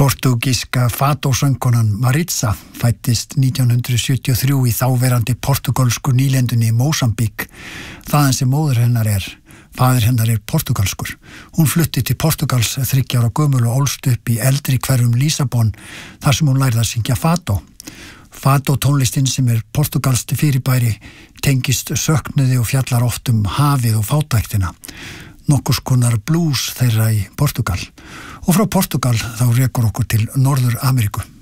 Portúgíska fadó-söngkonan Maritza fæddist 1973 í þáverandi portugalsku nýlendunni Mósambík, þaðan sem móðir hennar er. Faðir hennar er portugalskur. Hún flutti til Portugals 3 ára gömul og ólst upp í eldri hverfum Lísabon, þar sem hún lærði að syngja fadó. Fadó-tónlistin sem er portugalskt fyrirbæri tengist söknuði og fjallar oft hafið og fátæktina. Nokkurs konar blues þeirra í Portugal. Og frá Portugal þá rekur okkur til Norður Ameríku.